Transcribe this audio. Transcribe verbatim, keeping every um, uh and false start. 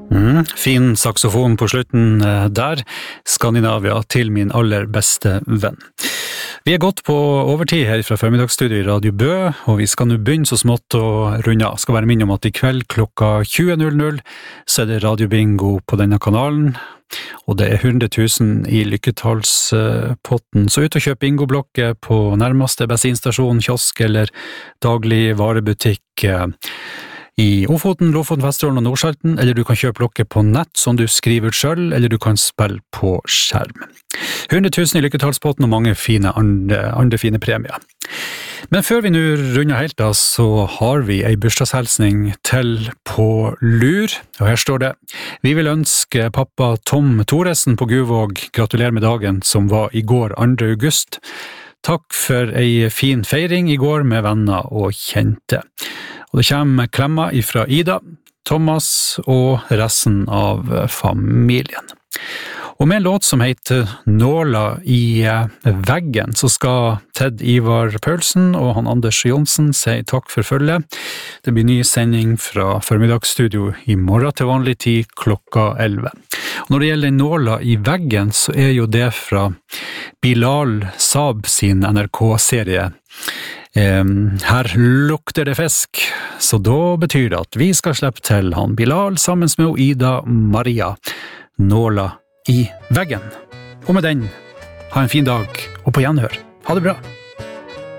Mm, fin saxofon på slutten der. Skandinavia til min aller beste venn. Vi er gått på overtid her fra formiddagsstudio i Radio Bø, og vi skal nå begynne så smått å runde av. Skal være minne om at i kveld klokka tjue null null så er det Radio Bingo på denne kanalen, og det er hundre tusen i lykketallspotten. Så ut og kjøp bingoblokker på nærmeste bensinstasjon, kiosk eller daglig varebutikk i Ofoten, Lofoten, Vesterålen og Nordsalten, eller du kan kjøpe blokker på nett som du skriver ut selv, eller du kan spille på skjerm. hundre tusen i lykketallspotten og mange fine andre, andre fine premier. Men før vi nå runder helt da, så har vi en bursdagshelsning til på lur, og her står det: Vi vil ønske pappa Tom Thoresen på Guvåg gratulerer med dagen som var i går andre august. Takk for en fin feiring i går med venner og kjente. Og det kommer klemmer ifra Ida, Thomas og resten av familien. Og med en låt som heter Nåla i veggen, så skal Ted Ivar Paulsen og han Anders Jonsen si takk for følge. Det blir ny sending fra formiddagsstudio i morgen til vanlig tid klokka elleve. Og når det gjelder Nåla i veggen, så er jo det fra Bilal Saab sin N R K-serie. Her lukter det fisk, så da betyr det at vi skal slippe til han Bilal sammen med Ida Maria, Nåla i veggen. Og med den, ha en fin dag, og på gjenhør. Ha det bra!